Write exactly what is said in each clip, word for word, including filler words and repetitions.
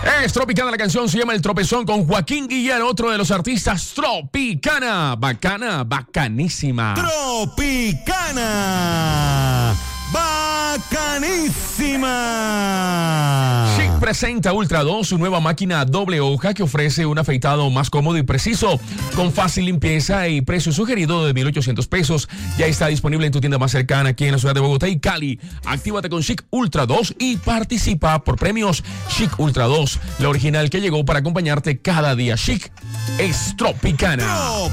Es Tropicana, la canción se llama El Tropezón con Joaquín Guillén, otro de los artistas Tropicana. Bacana, bacanísima. Tropicana, bacanísima. Chic presenta Ultra dos, su nueva máquina a doble hoja que ofrece un afeitado más cómodo y preciso, con fácil limpieza y precio sugerido de mil ochocientos pesos. Ya está disponible en tu tienda más cercana aquí en la ciudad de Bogotá y Cali. Actívate con Chic Ultra dos y participa por premios. Chic Ultra dos, la original que llegó para acompañarte cada día. Chic es Tropicana.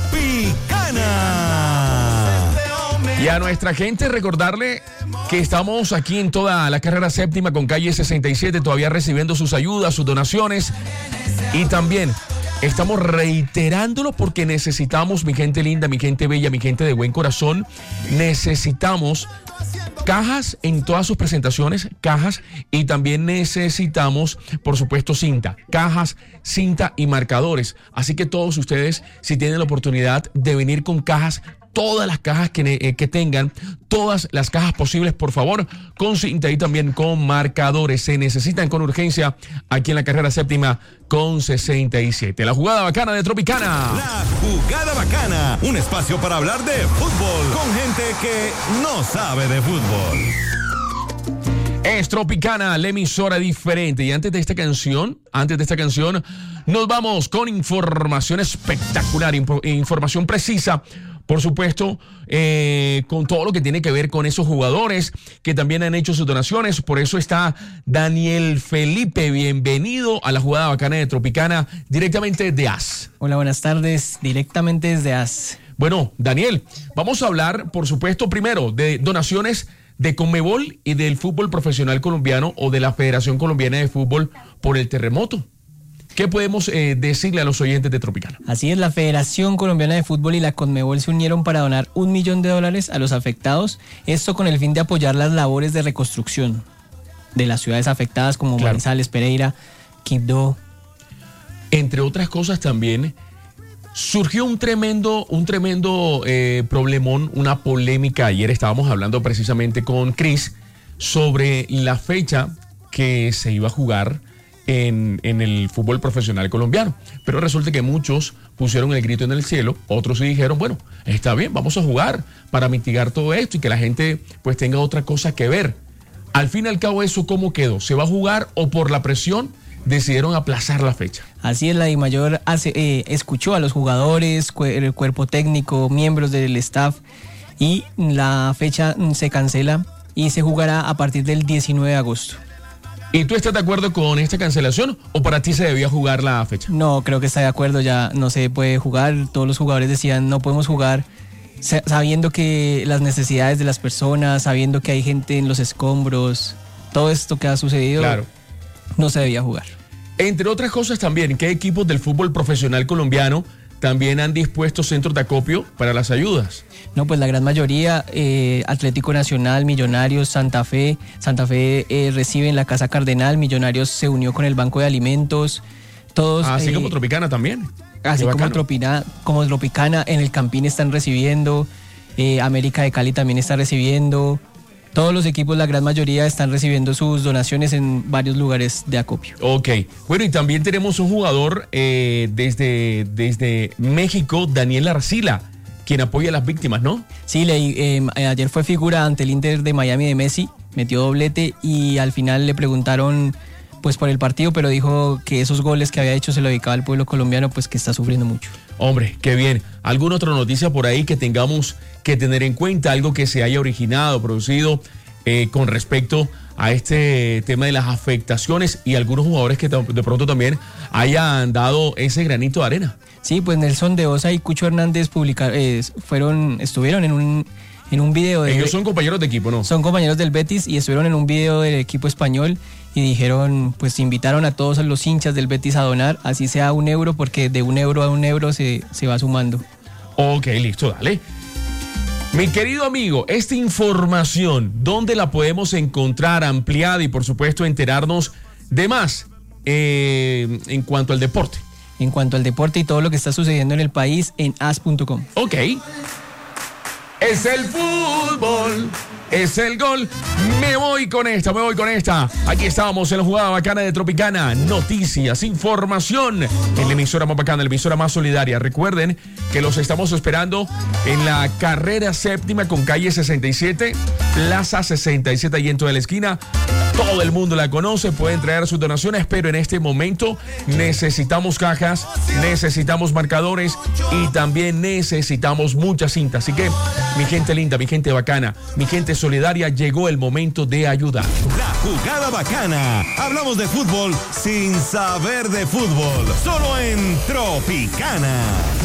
Tropicana. Y a nuestra gente recordarle que estamos aquí en toda la carrera séptima con calle sesenta y siete, todavía recibiendo sus ayudas, sus donaciones. Y también estamos reiterándolo porque necesitamos, mi gente linda, mi gente bella, mi gente de buen corazón, necesitamos cajas en todas sus presentaciones, cajas, y también necesitamos, por supuesto, cinta, cajas, cinta y marcadores. Así que todos ustedes, si tienen la oportunidad de venir con cajas, todas las cajas que, eh, que tengan, todas las cajas posibles, por favor, con cinta y también con marcadores. Se necesitan con urgencia aquí en la carrera séptima con sesenta y siete. La jugada bacana de Tropicana. La jugada bacana, un espacio para hablar de fútbol con gente que no sabe de fútbol. Es Tropicana, la emisora diferente. Y antes de esta canción, antes de esta canción, nos vamos con información espectacular, impo- información precisa. Por supuesto, eh, con todo lo que tiene que ver con esos jugadores que también han hecho sus donaciones. Por eso está Daniel Felipe. Bienvenido a la jugada bacana de Tropicana, directamente de A S. Hola, buenas tardes, directamente desde A S. Bueno, Daniel, vamos a hablar, por supuesto, primero de donaciones de Conmebol y del fútbol profesional colombiano o de la Federación Colombiana de Fútbol por el terremoto. ¿Qué podemos eh, decirle a los oyentes de Tropicana? Así es, la Federación Colombiana de Fútbol y la Conmebol se unieron para donar un millón de dólares a los afectados, esto con el fin de apoyar las labores de reconstrucción de las ciudades afectadas como Claro. Manizales, Pereira, Quibdó. Entre otras cosas también surgió un tremendo, un tremendo eh, problemón, una polémica. Ayer estábamos hablando precisamente con Chris sobre la fecha que se iba a jugar En, en el fútbol profesional colombiano, pero resulta que muchos pusieron el grito en el cielo, otros sí dijeron, bueno, está bien, vamos a jugar para mitigar todo esto y que la gente pues tenga otra cosa que ver. Al fin y al cabo, ¿eso cómo quedó? ¿Se va a jugar o por la presión decidieron aplazar la fecha? Así es, la DIMAYOR hace, eh, escuchó a los jugadores, cu- el cuerpo técnico, miembros del staff, y la fecha mm, se cancela y se jugará a partir del diecinueve de agosto. ¿Y tú estás de acuerdo con esta cancelación o para ti se debía jugar la fecha? No, creo que está de acuerdo, ya no se puede jugar. Todos los jugadores decían no podemos jugar, sa- sabiendo que las necesidades de las personas, sabiendo que hay gente en los escombros, todo esto que ha sucedido, Claro. no se debía jugar. Entre otras cosas también, ¿qué equipos del fútbol profesional colombiano también han dispuesto centros de acopio para las ayudas? No, pues la gran mayoría, eh, Atlético Nacional, Millonarios, Santa Fe. Santa Fe eh, recibe en la Casa Cardenal, Millonarios se unió con el Banco de Alimentos, todos... Así eh, como Tropicana también. Así Qué como bacano. Tropina, como Tropicana, en el Campín están recibiendo, eh, América de Cali también está recibiendo, todos los equipos, la gran mayoría, están recibiendo sus donaciones en varios lugares de acopio. Ok, bueno, y también tenemos un jugador eh, desde, desde México, Daniel Arcila, quien apoya a las víctimas, ¿no? Sí, leí, eh, ayer fue figura ante el Inter de Miami de Messi, metió doblete y al final le preguntaron pues por el partido, pero dijo que esos goles que había hecho se lo dedicaba al pueblo colombiano, pues que está sufriendo mucho. Hombre, qué bien. ¿Alguna otra noticia por ahí que tengamos que tener en cuenta? Algo que se haya originado, producido eh, con respecto a este tema de las afectaciones y algunos jugadores que de pronto también hayan dado ese granito de arena. Sí, pues Nelson de Osa y Cucho Hernández publicaron, eh, fueron, estuvieron en un, en un video de... Ellos son compañeros de equipo, ¿no? Son compañeros del Betis y estuvieron en un video del equipo español y dijeron, pues invitaron a todos los hinchas del Betis a donar, así sea un euro, porque de un euro a un euro se, se va sumando. Ok, listo, dale. Mi querido amigo, esta información, ¿dónde la podemos encontrar ampliada y por supuesto enterarnos de más eh, en cuanto al deporte? En cuanto al deporte y todo lo que está sucediendo en el país, en as punto com. Ok. Es el fútbol, es el gol. Me voy con esta, me voy con esta. Aquí estamos en la jugada bacana de Tropicana. Noticias, información en la emisora más bacana, la emisora más solidaria. Recuerden que los estamos esperando en la carrera séptima con calle sesenta y siete, Plaza sesenta y siete, ahí en toda la esquina. Todo el mundo la conoce, pueden traer sus donaciones, pero en este momento necesitamos cajas, necesitamos marcadores y también necesitamos mucha cinta. Así que, mi gente linda, mi gente bacana, mi gente solidaria, llegó el momento de ayudar. La jugada bacana. Hablamos de fútbol sin saber de fútbol. Solo en Tropicana.